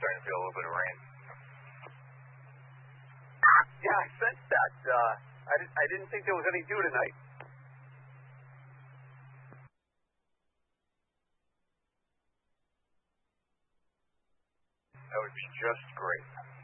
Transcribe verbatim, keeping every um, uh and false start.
starting to feel a little bit of rain. Yeah, I sensed that. Uh, I, did, I didn't think there was any dew tonight. That would be just great.